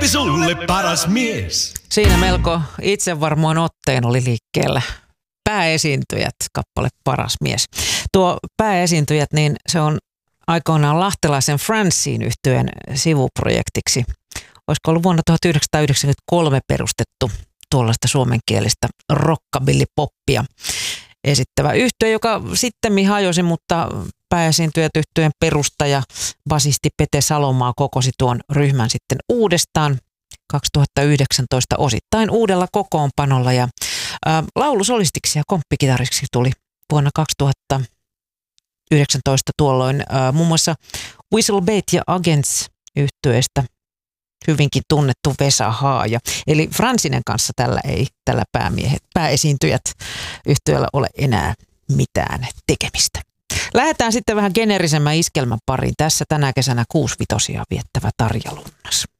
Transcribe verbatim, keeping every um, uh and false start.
oli sulle paras mies. Siinä melko itsevarmoin otteen oli liikkeellä Pääesiintyjät, kappale Paras mies. Tuo Pääesiintyjät, niin se on aikoinaan lahtelaisen Francine -yhtyeen sivuprojektiksi. Olisiko ollut vuonna tuhatyhdeksänsataayhdeksänkymmentäkolme perustettu tuollaista suomenkielistä rockabilly-poppia esittävä yhtye, joka sittemmin hajosi, mutta Pääesiintyjät -yhtyeen perustaja, basisti Pete Salomaa kokosi tuon ryhmän sitten uudestaan kaksituhattayhdeksäntoista osittain uudella kokoonpanolla ja ä, laulusolistiksi ja komppikitarisiksi tuli vuonna kaksituhattayhdeksäntoista tuolloin ä, muun muassa Whistlebait ja Agents -yhtyeestä hyvinkin tunnettu Vesa Haaja. Eli Francinen kanssa tällä ei tällä päämiehet, pääesiintyjät -yhtyeellä ole enää mitään tekemistä. Lähdetään sitten vähän geneerisemmän iskelmän pariin. Tässä tänä kesänä kuusivitosia viettävä Tarja Lunnas.